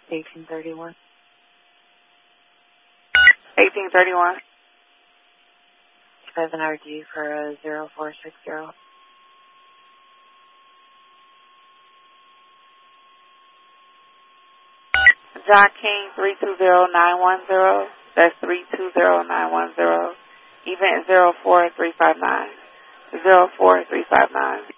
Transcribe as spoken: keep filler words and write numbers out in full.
eighteen thirty-one. eighteen thirty-one. seven R D for a zero four six zero. John King, three two zero nine one zero. That's three two zero nine one zero. Event zero four three five nine. zero four three five nine.